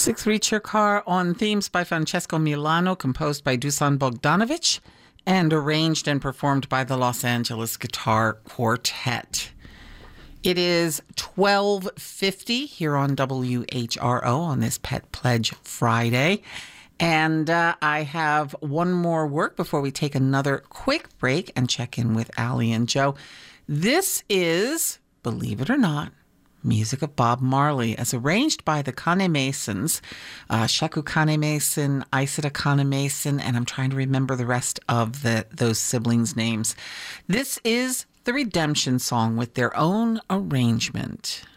Six Reach Your Car on themes by Francesco Milano, composed by Dusan Bogdanovic, and arranged and performed by the Los Angeles Guitar Quartet. It is 12:50 here on WHRO on this Pet Pledge Friday. And I have one more work before we take another quick break and check in with Allie and Joe. This is, believe it or not, music of Bob Marley, as arranged by the Kane Masons, Sheku Kane Mason, Isida Kane Mason, and I'm trying to remember the rest of those siblings' names. This is the Redemption Song with their own arrangement.